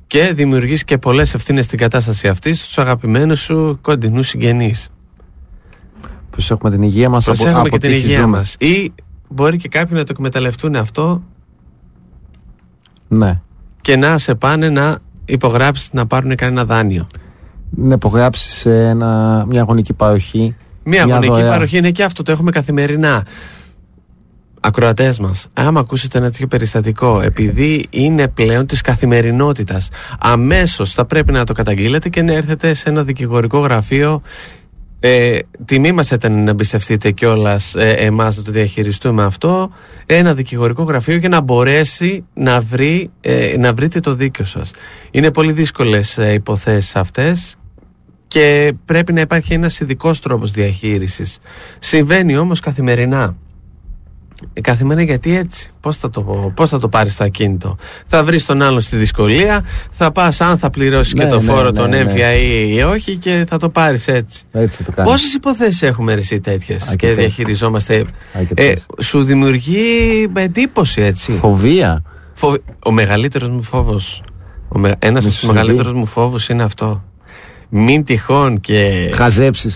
και δημιουργείς και πολλές ευθύνες στην κατάσταση αυτή στους αγαπημένους σου κοντινούς συγγενείς. Προσέχουμε την υγεία μας. Προσέχουμε και την υγεία μας. Ή μπορεί και κάποιοι να το εκμεταλλευτούν αυτό. Ναι. Και να σε πάνε να υπογράψεις να πάρουν κανένα δάνειο. Να υπογράψεις σε μια αγωνική παροχή. Μια αγωνική παροχή είναι και αυτό, το έχουμε καθημερινά. Ακροατές μας, άμα ακούσετε ένα τέτοιο περιστατικό, επειδή είναι πλέον της καθημερινότητας, αμέσως θα πρέπει να το καταγγείλετε και να έρθετε σε ένα δικηγορικό γραφείο. Τιμή μας ήταν να εμπιστευτείτε κιόλας εμάς να το διαχειριστούμε αυτό, ένα δικηγορικό γραφείο, για να μπορέσει να βρείτε το δίκιο σας. Είναι πολύ δύσκολες υποθέσεις αυτές και πρέπει να υπάρχει ένας ειδικός τρόπος διαχείρισης. Συμβαίνει όμως καθημερινά. Καθημερινά, γιατί έτσι πώς θα το πάρεις το ακίνητο? Θα βρεις τον άλλον στη δυσκολία, θα πας αν θα πληρώσεις και το φόρο τον έμφυα ή όχι, και θα το πάρεις έτσι. Πόσες υποθέσεις έχουμε εσύ τέτοιες και διαχειριζόμαστε? Σου δημιουργεί εντύπωση, έτσι? Φοβία. Ο μεγαλύτερος μου φόβος, ένας από τους μεγαλύτερους μου φόβους είναι αυτό. Μην τυχόν και χαζέψεις.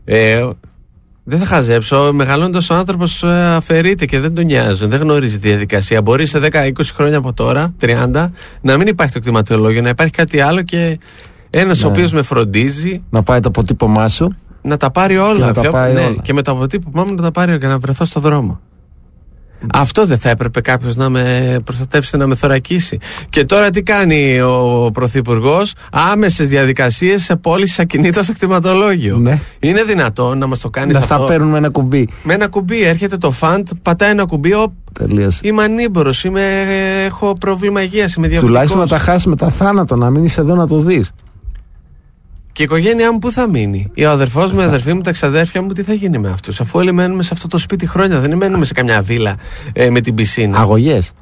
Δεν θα χαζέψω. Μεγαλώντας ο άνθρωπος αφαιρείται και δεν τον νοιάζουν. Δεν γνωρίζει τη διαδικασία. Μπορεί σε 10-20 χρόνια από τώρα, 30, να μην υπάρχει το κτηματολόγιο, να υπάρχει κάτι άλλο και ένας ο οποίος με φροντίζει. Να πάει το αποτύπωμά σου. Να τα πάρει όλα. Και με το αποτύπωμά μου να τα πάρει και να βρεθώ στο δρόμο. Αυτό δεν θα έπρεπε κάποιος να με προστατεύσει, να με θωρακίσει? Και τώρα τι κάνει ο Πρωθυπουργός? Άμεσες διαδικασίες σε πώληση ακινήτων στο κτηματολόγιο. Ναι. Είναι δυνατόν να μας το κάνεις αυτό? Να στα παίρνουν με ένα κουμπί. Με ένα κουμπί έρχεται το φαντ, πατάει ένα κουμπί. Είμαι ανήμπορος, έχω πρόβλημα υγείας, είμαι διαβητικός. Τουλάχιστον να τα χάσεις με τα θάνατο, να μείνεις εδώ να το δεις. Και η οικογένειά μου πού θα μείνει? Ο αδερφός μου, η αδερφή μου, τα ξαδέρφια μου, τι θα γίνει με αυτούς? Αφού όλοι μένουμε σε αυτό το σπίτι χρόνια, δεν μένουμε σε καμιά βίλα με την πισίνα. Αγωγές.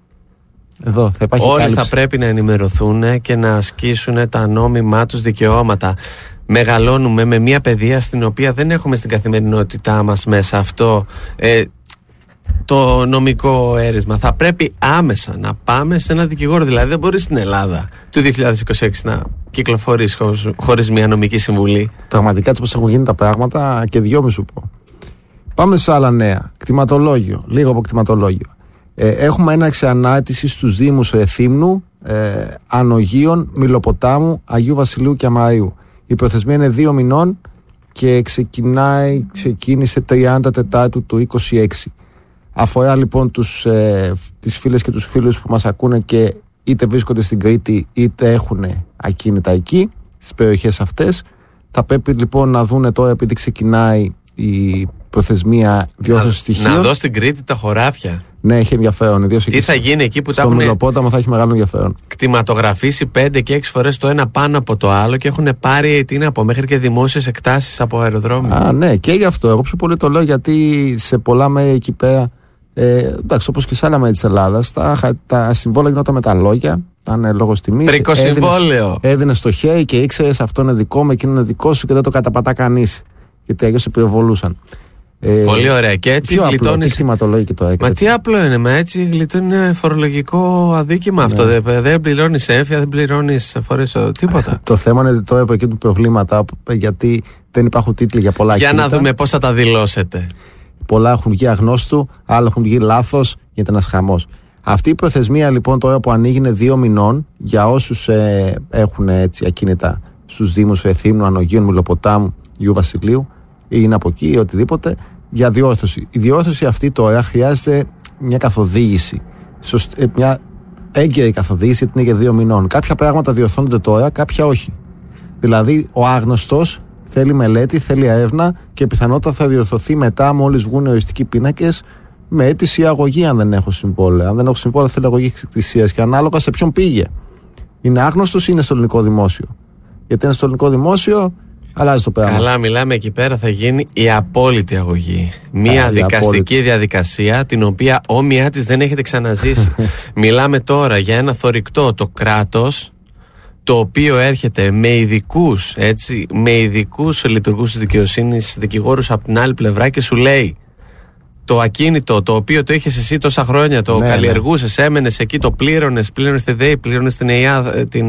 Εδώ θα υπάρχει όλοι κάλυψη. Θα πρέπει να ενημερωθούν και να ασκήσουν τα νόμιμά τους δικαιώματα. Μεγαλώνουμε με μια παιδεία στην οποία δεν έχουμε στην καθημερινότητά μας μέσα αυτό το νομικό έρισμα. Θα πρέπει άμεσα να πάμε σε ένα δικηγόρο. Δηλαδή δεν μπορεί στην Ελλάδα του 2026 να κυκλοφορείς χωρίς μια νομική συμβουλή. Πραγματικά, έτσι πως έχουν γίνει τα πράγματα, και δυο μη σου πω. Πάμε σε άλλα νέα. Κτηματολόγιο. Λίγο από κτηματολόγιο. Έχουμε έναρξη ανάρτηση στους Δήμους Ρεθύμνου, Ανογείων, Μιλοποτάμου, Αγίου Βασιλείου και Αμαρίου. Η προθεσμία είναι 2 μηνών και ξεκίνησε 30 Τετάρτου του 2026. Αφορά λοιπόν τις φίλες και τους φίλους που μας ακούνε και είτε βρίσκονται στην Κρήτη είτε έχουν ακίνητα εκεί, στις περιοχές αυτές. Θα πρέπει λοιπόν να δούνε τώρα, επειδή ξεκινάει η προθεσμία διόρθωση στοιχείων. Να δω στην Κρήτη τα χωράφια. Ναι, έχει ενδιαφέρον. Τι θα γίνει εκεί που τα έχουν? Στο Μιλοπόταμο θα έχει μεγάλο ενδιαφέρον. Κτηματογραφήσει 5 και 6 φορές το ένα πάνω από το άλλο και έχουν πάρει μέχρι και δημόσιες εκτάσεις από αεροδρόμια. Ναι, και γι' αυτό. Εγώ πιο πολύ το λέω γιατί σε πολλά μέρη εκεί πέρα. Εντάξει, όπως και σε άλλα μέρη της Ελλάδας, τα συμβόλαια γινόταν με τα λόγια, ήταν λόγος τιμής. Πρικοσυμβόλαιο. Έδινε στο χέρι και ήξερες αυτό είναι δικό μου, εκείνο είναι δικό σου και δεν το καταπατά κανείς. Γιατί αλλιώς σε πυροβολούσαν. Πολύ ωραία. Και έτσι γλιτώνεις. Μα τι απλό είναι, μα έτσι γλιτώνει φορολογικό αδίκημα αυτό. Δεν πληρώνεις έμφυα, δεν πληρώνεις φορές τίποτα. Το θέμα είναι τώρα από εκεί του προβλήματα, γιατί δεν υπάρχουν τίτλοι για πολλά ακίνητα. Για να δούμε πώς θα τα δηλώσετε. Πολλά έχουν βγει αγνώστου, άλλα έχουν βγει λάθος, γίνεται ένας χαμός. Αυτή η προθεσμία λοιπόν τώρα που ανοίγει είναι 2 μηνών για όσους έχουν έτσι ακίνητα στους Δήμους Ρεθύμνου, Ανογείων, Μιλοποτάμου, Αγίου Βασιλείου ή είναι από εκεί ή οτιδήποτε, για διόρθωση. Η διόρθωση αυτή τώρα χρειάζεται μια καθοδήγηση, μια έγκαιρη καθοδήγηση, γιατί είναι για 2 μηνών. Κάποια πράγματα διορθώνονται τώρα, κάποια όχι. Δηλαδή ο άγνωστος θέλει μελέτη, θέλει έρευνα και πιθανότατα θα διορθωθεί μετά, μόλις βγουν οριστικοί πίνακες, με αίτηση αγωγή, αν δεν έχω συμβόλαια. Αν δεν έχω συμβόλαια, θέλει αγωγή εκκλησίας και ανάλογα σε ποιον πήγε. Είναι άγνωστος ή είναι στο ελληνικό δημόσιο? Γιατί είναι στο ελληνικό δημόσιο, αλλάζει το πράγμα. Καλά, μιλάμε εκεί πέρα, θα γίνει η απόλυτη αγωγή. Μία δικαστική διαδικασία, την οποία όμοιά της δεν έχετε ξαναζήσει. Μιλάμε τώρα για ένα θωρηκτό, το κράτος, το οποίο έρχεται με ειδικούς λειτουργούς της δικαιοσύνης, δικηγόρους από την άλλη πλευρά και σου λέει το ακίνητο το οποίο το είχες εσύ τόσα χρόνια, το καλλιεργούσες, έμενες εκεί, το πλήρωνες τη ΔΕΗ, πλήρωνες την ΕΙΑ,